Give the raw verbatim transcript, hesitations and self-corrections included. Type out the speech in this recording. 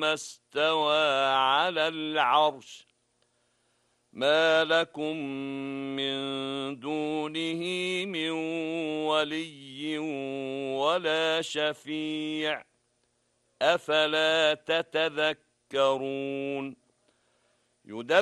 استوى على العرش ما لكم من دونه من ولي ولا شفيع أفلا تتذكرون